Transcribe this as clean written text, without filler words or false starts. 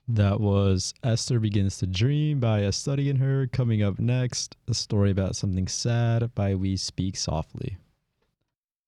That was Esther Begins to Dream by A Study in Her. Coming up next, a story about something sad by We Speak Softly.